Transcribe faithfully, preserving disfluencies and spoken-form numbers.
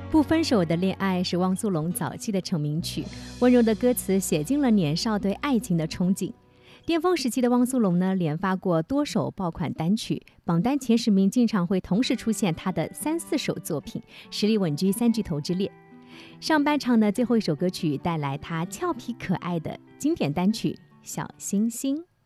不分手的恋爱是汪苏泷早期的成名曲，温柔的歌词写尽了年少对爱情的憧憬。巅峰时期的汪苏泷呢，连发过多首爆款单曲，榜单前十名经常会同时出现他的三四首作品，实力稳居三巨头之列。上半场的最后一首歌曲带来他俏皮可爱的经典单曲《小星星》。